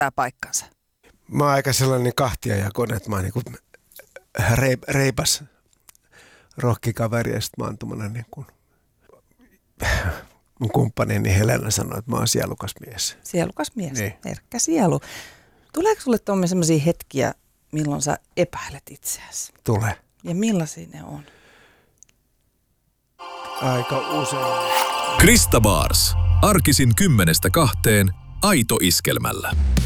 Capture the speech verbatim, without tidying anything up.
pitää paikkansa? Mä oon aika sellainen kahtiajakoinen, että mä oon niinku reip, reipas rokkikaveri ja sit mä oon tommonen niinku, mun kumppanini Helena sanoi, että mä oon sielukas mies. Sielukas mies, niin. Herkkä sielu. Tuleeko sulle tuommoisia sellaisia hetkiä, milloin sä epäilet itseäsi? Tulee. Ja millaisia ne on? Aika usein. Krista Bars. Arkisin kymmenestä kahteen Aito Iskelmällä.